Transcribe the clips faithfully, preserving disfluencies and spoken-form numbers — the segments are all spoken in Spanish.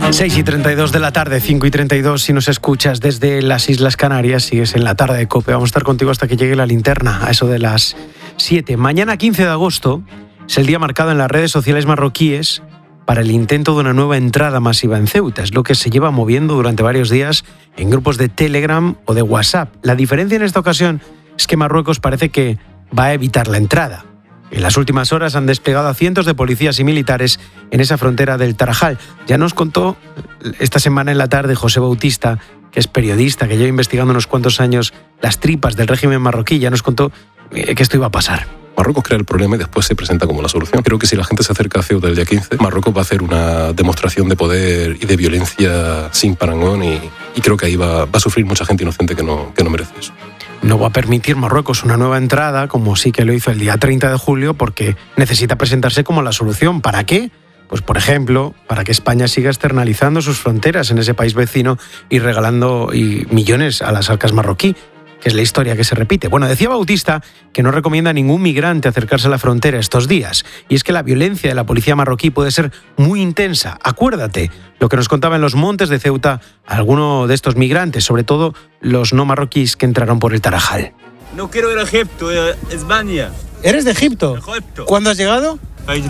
seis y treinta y dos de la tarde, cinco y treinta y dos si nos escuchas desde las Islas Canarias, sigues en la tarde de COPE. Vamos a estar contigo hasta que llegue la linterna, a eso de las siete. Mañana quince de agosto es el día marcado en las redes sociales marroquíes para el intento de una nueva entrada masiva en Ceuta. Es lo que se lleva moviendo durante varios días en grupos de Telegram o de WhatsApp. La diferencia en esta ocasión es que Marruecos parece que va a evitar la entrada. En las últimas horas han desplegado a cientos de policías y militares en esa frontera del Tarajal. Ya nos contó esta semana en la tarde José Bautista, que es periodista, que lleva investigando unos cuantos años las tripas del régimen marroquí, ya nos contó que esto iba a pasar. Marruecos crea el problema y después se presenta como la solución. Creo que si la gente se acerca a Ceuta el día quince, Marruecos va a hacer una demostración de poder y de violencia sin parangón y, y creo que ahí va, va a sufrir mucha gente inocente que no, que no merece eso. No va a permitir Marruecos una nueva entrada, como sí que lo hizo el día treinta de julio, porque necesita presentarse como la solución. ¿Para qué? Pues, por ejemplo, para que España siga externalizando sus fronteras en ese país vecino y regalando y millones a las arcas marroquí, que es la historia que se repite. Bueno, decía Bautista que no recomienda a ningún migrante acercarse a la frontera estos días. Y es que la violencia de la policía marroquí puede ser muy intensa. Acuérdate lo que nos contaba en los montes de Ceuta alguno de estos migrantes, sobre todo los no marroquíes que entraron por el Tarajal. No quiero ir a Egipto, a España. ¿Eres de Egipto? Egipto. ¿Cuándo has llegado?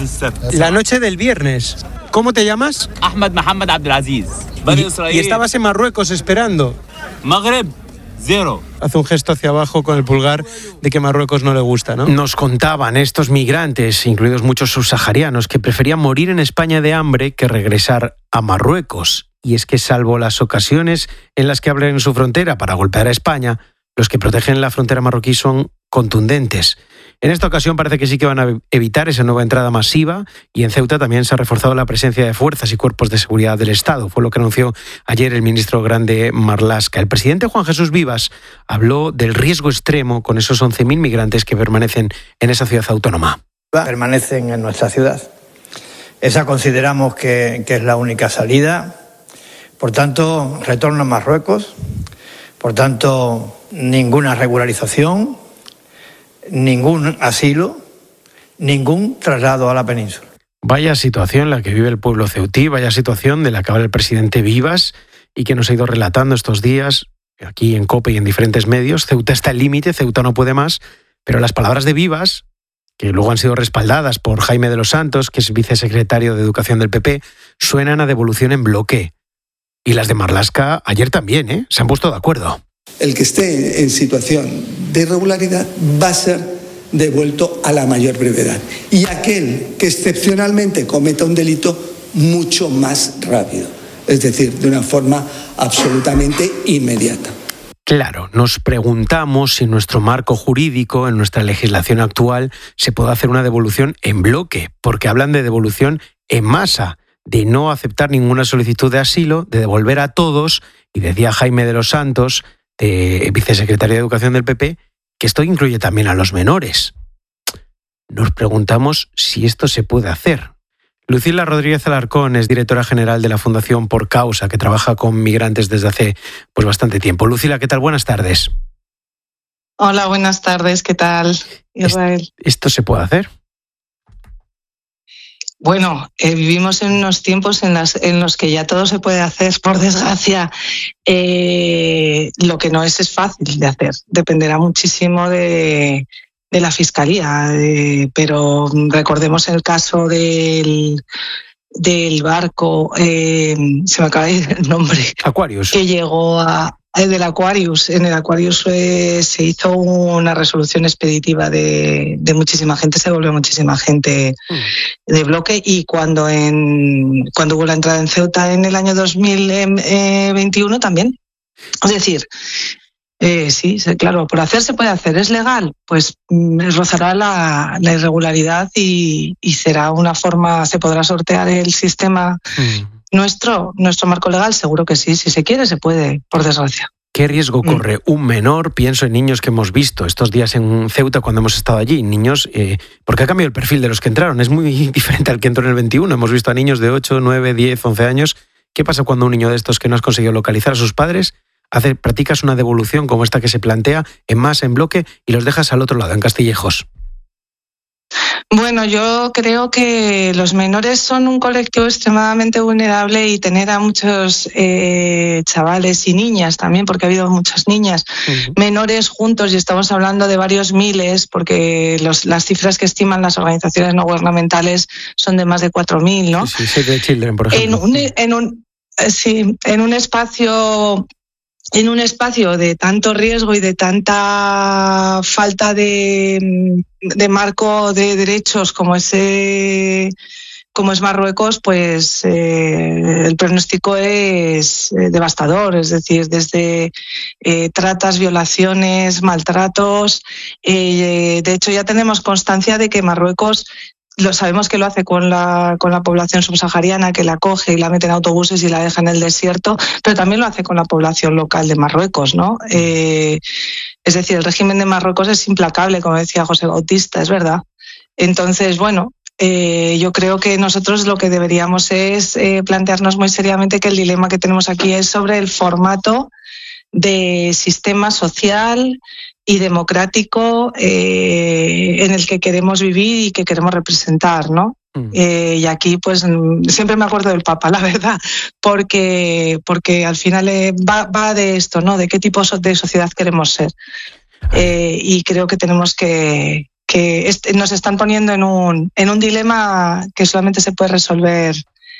La noche del viernes. ¿Cómo te llamas? Ahmed Mohamed Abdelaziz. Y, y estabas en Marruecos esperando. Magreb. Cero. Hace un gesto hacia abajo con el pulgar de que Marruecos no le gusta, ¿no? Nos contaban estos migrantes, incluidos muchos subsaharianos, que preferían morir en España de hambre que regresar a Marruecos. Y es que salvo las ocasiones en las que abren su frontera para golpear a España, los que protegen la frontera marroquí son contundentes. En esta ocasión parece que sí que van a evitar esa nueva entrada masiva y en Ceuta también se ha reforzado la presencia de fuerzas y cuerpos de seguridad del Estado. Fue lo que anunció ayer el ministro Grande Marlaska. El presidente Juan Jesús Vivas habló del riesgo extremo con esos once mil migrantes que permanecen en esa ciudad autónoma. Permanecen en nuestra ciudad. Esa consideramos que, que es la única salida. Por tanto, retorno a Marruecos. Por tanto, ninguna regularización, ningún asilo, ningún traslado a la península. Vaya situación la que vive el pueblo ceutí, vaya situación de la que habla el presidente Vivas y que nos ha ido relatando estos días aquí en COPE y en diferentes medios. Ceuta está al límite, Ceuta no puede más, pero las palabras de Vivas, que luego han sido respaldadas por Jaime de los Santos, que es vicesecretario de Educación del P P, suenan a devolución en bloque. Y las de Marlaska ayer también, ¿eh? Se han puesto de acuerdo. El que esté en situación de irregularidad va a ser devuelto a la mayor brevedad. Y aquel que excepcionalmente cometa un delito, mucho más rápido. Es decir, de una forma absolutamente inmediata. Claro, nos preguntamos si en nuestro marco jurídico, en nuestra legislación actual, se puede hacer una devolución en bloque, porque hablan de devolución en masa, de no aceptar ninguna solicitud de asilo, de devolver a todos, y decía Jaime de los Santos, de vicesecretario de Educación del P P, que esto incluye también a los menores. Nos preguntamos si esto se puede hacer. Lucila Rodríguez Alarcón es directora general de la Fundación Por Causa, que trabaja con migrantes desde hace pues bastante tiempo. Lucila, ¿qué tal? Buenas tardes. Hola, buenas tardes. ¿Qué tal, Israel? ¿Esto se puede hacer? Bueno, eh, vivimos en unos tiempos en, las, en los que ya todo se puede hacer, por desgracia. Eh, lo que no es es fácil de hacer. Dependerá muchísimo de, de la Fiscalía. Eh, pero recordemos el caso del, del barco, eh, se me acaba de ir el nombre. Aquarius. Que llegó a... El del Aquarius. En el Aquarius eh, se hizo una resolución expeditiva de, de muchísima gente, se volvió muchísima gente de bloque y cuando en cuando hubo la entrada en Ceuta en el año dos mil veintiuno también. Es decir, eh, sí, claro, por hacer se puede hacer. ¿Es legal? Pues rozará la, la irregularidad y, y será una forma, se podrá sortear el sistema. Mm. Nuestro, nuestro marco legal, seguro que sí. Si se quiere, se puede, por desgracia. ¿Qué riesgo corre un menor? Pienso en niños que hemos visto estos días en Ceuta cuando hemos estado allí. Niños, eh, porque ha cambiado el perfil de los que entraron. Es muy diferente al que entró en el veintiuno. Hemos visto a niños de ocho, nueve, diez, once años. ¿Qué pasa cuando un niño de estos que no has conseguido localizar a sus padres, hace, practicas una devolución como esta que se plantea, en masa, en bloque, y los dejas al otro lado, en Castillejos? Bueno, yo creo que los menores son un colectivo extremadamente vulnerable y tener a muchos eh, chavales y niñas también, porque ha habido muchas niñas uh-huh. menores juntos, y estamos hablando de varios miles, porque los, las cifras que estiman las organizaciones no gubernamentales son de más de cuatro mil, ¿no? Sí, sí, Save the Children, por ejemplo. En un, en un, sí, en un espacio... en un espacio de tanto riesgo y de tanta falta de, de marco de derechos como ese como es Marruecos, pues eh, el pronóstico es eh, devastador, es decir, desde eh, tratas, violaciones, maltratos. Eh, de hecho, ya tenemos constancia de que Marruecos, lo sabemos que lo hace con la con la población subsahariana, que la coge y la mete en autobuses y la deja en el desierto, pero también lo hace con la población local de Marruecos, ¿no? Eh, es decir, el régimen de Marruecos es implacable, como decía José Bautista, es verdad. Entonces, bueno, eh, yo creo que nosotros lo que deberíamos es eh, plantearnos muy seriamente que el dilema que tenemos aquí es sobre el formato de sistema social y democrático eh, en el que queremos vivir y que queremos representar, ¿no? Mm. Eh, y aquí, pues, siempre me acuerdo del Papa, la verdad, porque, porque al final eh, va, va de esto, ¿no? De qué tipo de sociedad queremos ser. Eh, y creo que tenemos que, que est- nos están poniendo en un, en un dilema que solamente se puede resolver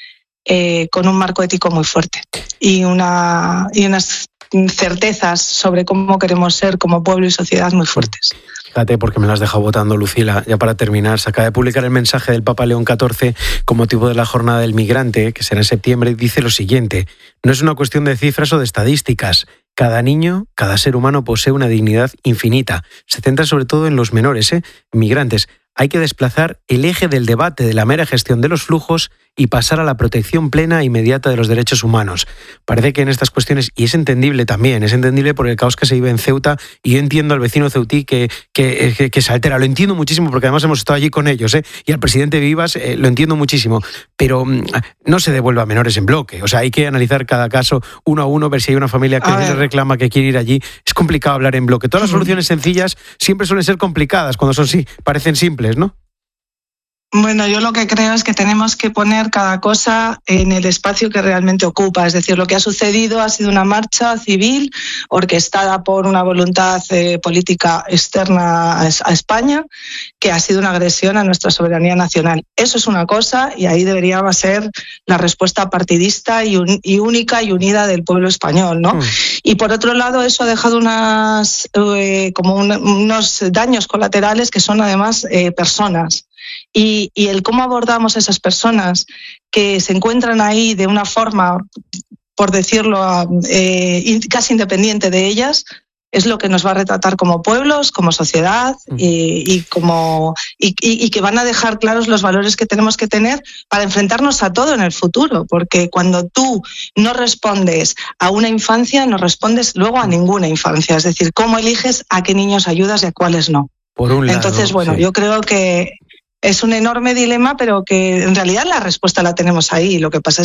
eh, con un marco ético muy fuerte y una y unas certezas sobre cómo queremos ser como pueblo y sociedad muy fuertes. Fíjate, porque me lo has dejado votando, Lucila. Ya para terminar, se acaba de publicar el mensaje del Papa León catorce con motivo de la Jornada del Migrante, que será en septiembre, y dice lo siguiente: no es una cuestión de cifras o de estadísticas. Cada niño, cada ser humano posee una dignidad infinita. Se centra sobre todo en los menores, ¿eh? migrantes. Hay que desplazar el eje del debate de la mera gestión de los flujos y pasar a la protección plena e inmediata de los derechos humanos. Parece que en estas cuestiones, y es entendible también, es entendible por el caos que se vive en Ceuta, y yo entiendo al vecino ceutí que, que, que, que se altera, lo entiendo muchísimo porque además hemos estado allí con ellos, ¿eh? y al presidente Vivas eh, lo entiendo muchísimo, pero mm, no se devuelve a menores en bloque, o sea, hay que analizar cada caso uno a uno, ver si hay una familia que le reclama que quiere ir allí. Es complicado hablar en bloque. Todas las soluciones sencillas siempre suelen ser complicadas cuando son sí, parecen simples, ¿no? Bueno, yo lo que creo es que tenemos que poner cada cosa en el espacio que realmente ocupa. Es decir, lo que ha sucedido ha sido una marcha civil orquestada por una voluntad eh, política externa a, a España, que ha sido una agresión a nuestra soberanía nacional. Eso es una cosa, y ahí debería ser la respuesta partidista y, un, y única y unida del pueblo español, ¿no? Mm. Y por otro lado, eso ha dejado unas, eh, como un, unos daños colaterales que son además eh, personas. Y, y el cómo abordamos a esas personas que se encuentran ahí de una forma, por decirlo, eh, casi independiente de ellas, es lo que nos va a retratar como pueblos, como sociedad, y, y, como, y, y que van a dejar claros los valores que tenemos que tener para enfrentarnos a todo en el futuro, porque cuando tú no respondes a una infancia, no respondes luego a ninguna infancia. Es decir, cómo eliges a qué niños ayudas y a cuáles no. Por un lado, Entonces, bueno, sí. yo creo que es un enorme dilema, pero que en realidad la respuesta la tenemos ahí. Lo que pasa es